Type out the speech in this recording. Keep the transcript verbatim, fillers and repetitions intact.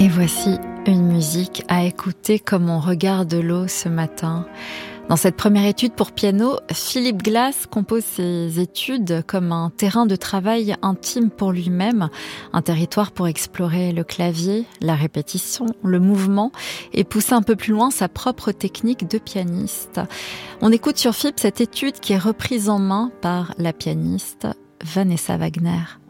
Et voici une musique à écouter comme on regarde l'eau ce matin. Dans cette première étude pour piano, Philip Glass compose ses études comme un terrain de travail intime pour lui-même, un territoire pour explorer le clavier, la répétition, le mouvement et pousser un peu plus loin sa propre technique de pianiste. On écoute sur F I B cette étude qui est reprise en main par la pianiste Vanessa Wagner.